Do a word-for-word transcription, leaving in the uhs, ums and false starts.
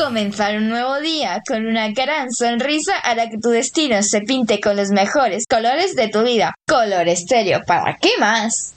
Comenzar un nuevo día con una gran sonrisa hará que tu destino se pinte con los mejores colores de tu vida. Color Estéreo, ¿para qué más?